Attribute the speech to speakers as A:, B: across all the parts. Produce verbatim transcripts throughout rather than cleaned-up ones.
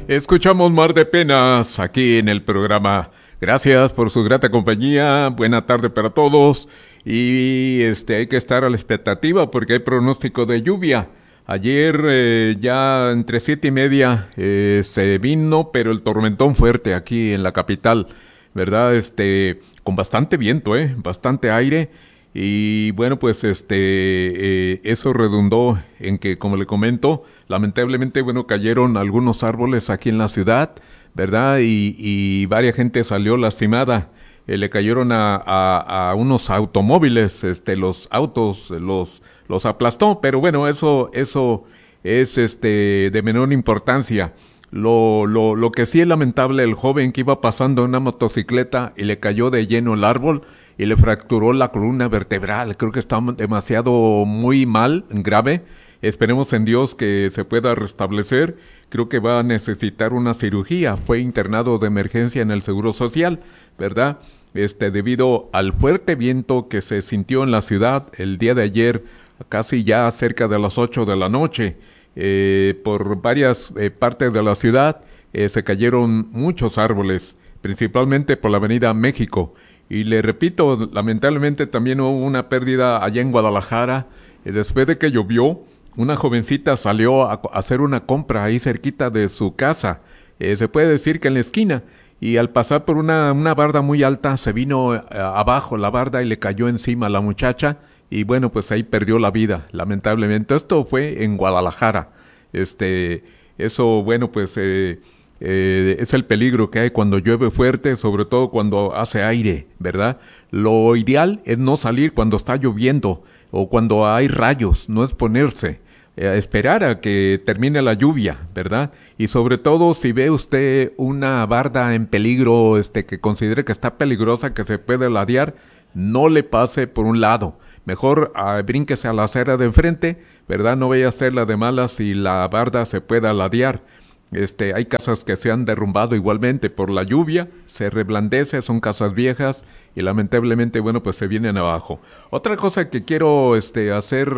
A: Escuchamos Mar de Penas aquí en el programa. Gracias por su grata compañía. Buena tarde para todos. Y este hay que estar a la expectativa porque hay pronóstico de lluvia. Ayer eh, ya entre siete y media eh, se vino, pero el tormentón fuerte aquí en la capital, ¿verdad? Este, con bastante viento, eh, bastante aire. Y bueno, pues este, eh, eso redundó en que, como le comento, lamentablemente, bueno, cayeron algunos árboles aquí en la ciudad, ¿verdad? Y, y varias gente salió lastimada. Eh, le cayeron a, a, a unos automóviles, este, los autos, los, los aplastó, pero bueno, eso, eso es, este, de menor importancia. Lo, lo, lo que sí es lamentable, el joven que iba pasando en una motocicleta y le cayó de lleno el árbol y le fracturó la columna vertebral. Creo que está demasiado muy mal, grave. Esperemos en Dios que se pueda restablecer. Creo que va a necesitar una cirugía. Fue internado de emergencia en el Seguro Social, ¿verdad? Este, debido al fuerte viento que se sintió en la ciudad el día de ayer, casi ya cerca de las ocho de la noche. Eh, por varias eh, partes de la ciudad eh, se cayeron muchos árboles, principalmente por la avenida México. Y le repito, lamentablemente también hubo una pérdida allá en Guadalajara. Eh, después de que llovió, una jovencita salió a, a hacer una compra ahí cerquita de su casa. Eh, se puede decir que en la esquina. Y al pasar por una, una barda muy alta, se vino eh, abajo la barda y le cayó encima a la muchacha. Y bueno, pues ahí perdió la vida, lamentablemente. Esto fue en Guadalajara. Este, eso, bueno, pues eh, eh, es el peligro que hay cuando llueve fuerte, sobre todo cuando hace aire, ¿verdad? Lo ideal es no salir cuando está lloviendo o cuando hay rayos, no exponerse, eh, esperar a que termine la lluvia, ¿verdad? Y sobre todo si ve usted una barda en peligro, este, que considere que está peligrosa, que se puede ladear, no le pase por un lado. Mejor uh, brínquese a la acera de enfrente, ¿verdad? No vaya a ser la de malas si la barda se pueda ladear. Este, hay casas que se han derrumbado igualmente por la lluvia, se reblandece, son casas viejas y lamentablemente, bueno, pues se vienen abajo. Otra cosa que quiero este, hacer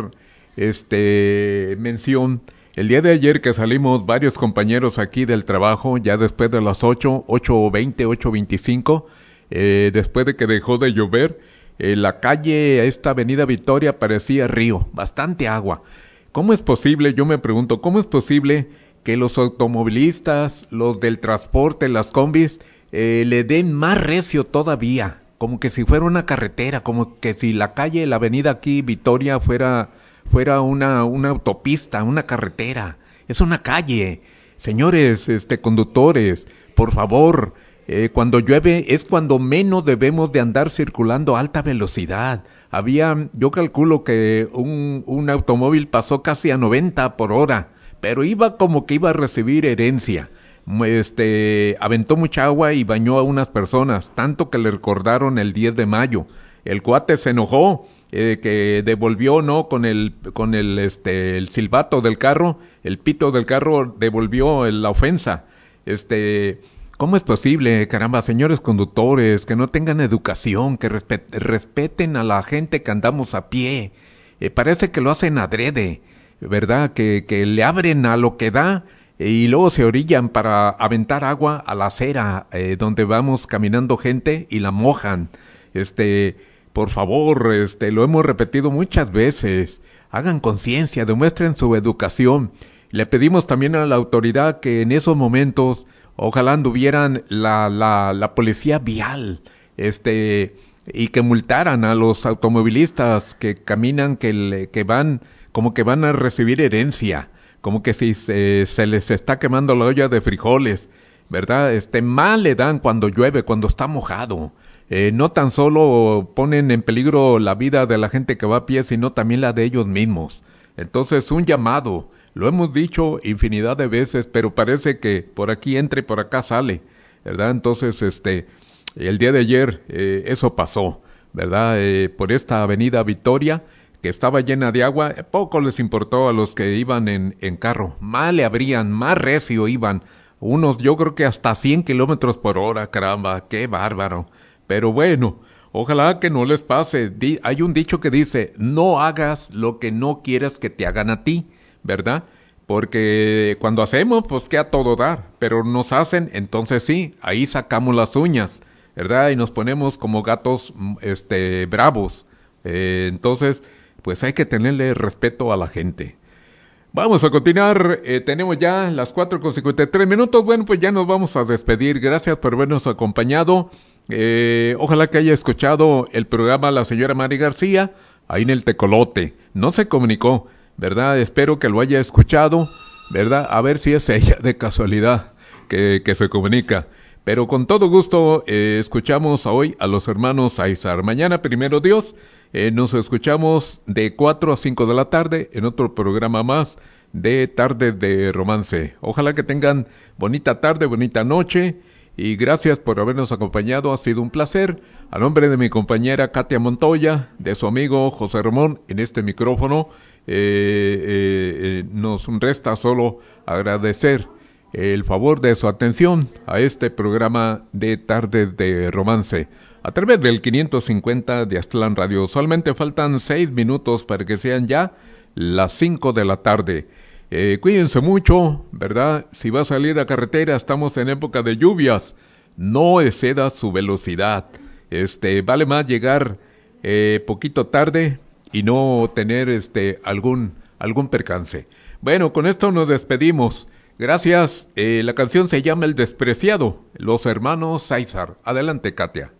A: este, mención, el día de ayer que salimos varios compañeros aquí del trabajo, ya después de las ocho, ocho veinte, ocho veinticinco, eh, después de que dejó de llover, Eh, la calle, esta avenida Victoria parecía río, bastante agua. ¿Cómo es posible? Yo me pregunto, ¿cómo es posible que los automovilistas, los del transporte, las combis, eh, le den más recio todavía? Como que si fuera una carretera, como que si la calle, la avenida aquí Victoria fuera, fuera una, una autopista, una carretera. Es una calle. Señores, este, conductores, por favor, Eh, cuando llueve es cuando menos debemos de andar circulando a alta velocidad. Había, yo calculo que un, un automóvil pasó casi a noventa por hora, pero iba como que iba a recibir herencia. Este, aventó mucha agua y bañó a unas personas, tanto que le recordaron el diez de mayo. El cuate se enojó, eh, que devolvió, ¿no? Con el, con el, este, el silbato del carro, el pito del carro devolvió el, la ofensa. Este... ¿Cómo es posible, caramba, señores conductores, que no tengan educación, que respet- respeten a la gente que andamos a pie? Eh, parece que lo hacen adrede, ¿verdad? Que, que le abren a lo que da eh, y luego se orillan para aventar agua a la acera eh, donde vamos caminando gente y la mojan. Este, por favor, este, lo hemos repetido muchas veces. Hagan conciencia, demuestren su educación. Le pedimos también a la autoridad que en esos momentos ojalá anduvieran la, la, la policía vial, este, y que multaran a los automovilistas que caminan, que, le, que van, como que van a recibir herencia, como que si se, se les está quemando la olla de frijoles, ¿verdad? Este, mal le dan cuando llueve, cuando está mojado. Eh, no tan solo ponen en peligro la vida de la gente que va a pie, sino también la de ellos mismos. Entonces, un llamado. Lo hemos dicho infinidad de veces, pero parece que por aquí entra y por acá sale, ¿verdad? Entonces, este, el día de ayer eh, eso pasó, ¿verdad? Eh, por esta avenida Victoria, que estaba llena de agua, poco les importó a los que iban en, en carro. Más le abrían, más recio iban. Unos, yo creo que hasta cien kilómetros por hora, caramba, qué bárbaro. Pero bueno, ojalá que no les pase. Di- hay un dicho que dice, no hagas lo que no quieras que te hagan a ti, ¿verdad? porque cuando hacemos, pues que a todo dar, pero nos hacen, entonces sí, ahí sacamos las uñas, ¿verdad? Y nos ponemos como gatos, este, bravos. Eh, entonces, pues hay que tenerle respeto a la gente. Vamos a continuar, eh, tenemos ya las cuatro con cincuenta y tres minutos, bueno, pues ya nos vamos a despedir, gracias por habernos acompañado, eh, ojalá que haya escuchado el programa la señora Mari García, ahí en el Tecolote, no se comunicó, ¿verdad? Espero que lo haya escuchado, ¿verdad? A ver si es ella de casualidad que, que se comunica. Pero con todo gusto eh, escuchamos hoy a los hermanos Aizar. Mañana, primero Dios, eh, nos escuchamos de cuatro a cinco de la tarde en otro programa más de Tarde de Romance. Ojalá que tengan bonita tarde, bonita noche y gracias por habernos acompañado. Ha sido un placer. A nombre de mi compañera Katia Montoya, de su amigo José Ramón en este micrófono, eh, eh, eh, nos resta solo agradecer el favor de su atención a este programa de Tardes de Romance a través del quinientos cincuenta de Aztlán Radio. Solamente faltan seis minutos para que sean ya las cinco de la tarde. Eh, cuídense mucho, ¿verdad? Si va a salir a carretera, estamos en época de lluvias, no exceda su velocidad. Este, vale más llegar eh, poquito tarde y no tener este algún algún percance. Bueno, con esto nos despedimos. Gracias. Eh, la canción se llama El Despreciado, los hermanos Aizar. Adelante, Katia.